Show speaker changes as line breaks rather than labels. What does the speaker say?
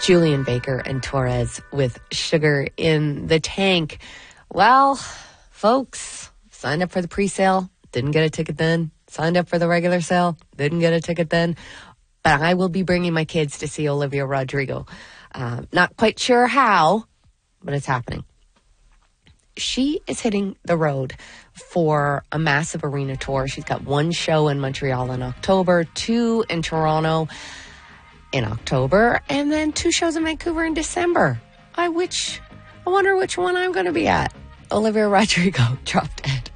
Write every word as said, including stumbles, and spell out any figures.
Julian Baker and Torres with Sugar in the Tank. Well, folks, signed up for the pre-sale, didn't get a ticket then. Signed up for the regular sale, didn't get a ticket then. But I will be bringing my kids to see Olivia Rodrigo. Uh, not quite sure how, but it's happening. She is hitting the road for a massive arena tour. She's got one show in Montreal in October, two in Toronto in October, and then two shows in Vancouver in December. I which I wonder which one I'm going to be at. Olivia Rodrigo, Drop Dead.